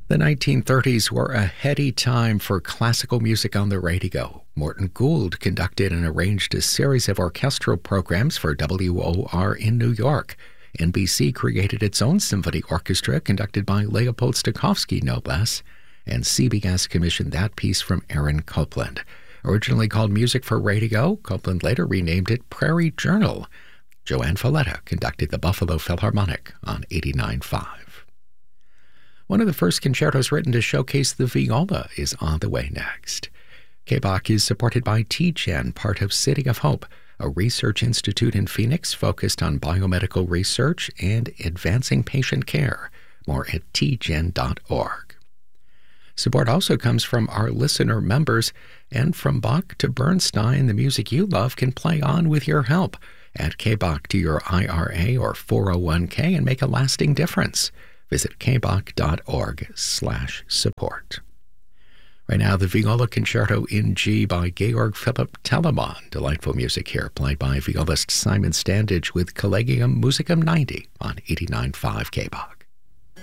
The 1930s were a heady time for classical music on the radio. Morton Gould conducted and arranged a series of orchestral programs for WOR in New York. NBC created its own symphony orchestra conducted by Leopold Stokowski, no less, and CBS commissioned that piece from Aaron Copland. Originally called Music for Radio, Copland later renamed it Prairie Journal. Joanne Falletta conducted the Buffalo Philharmonic on 89.5. One of the first concertos written to showcase the viola is on the way next. KBOC is supported by TGen, part of City of Hope, a research institute in Phoenix focused on biomedical research and advancing patient care. More at tgen.org. Support also comes from our listener members, and from Bach to Bernstein, the music you love can play on with your help. Add KBOC to your IRA or 401k and make a lasting difference. Visit kboc.org/support. Right now, the Viola Concerto in G by Georg Philipp Telemann. Delightful music here, played by violist Simon Standage with Collegium Musicum 90 on 89.5 KBOC.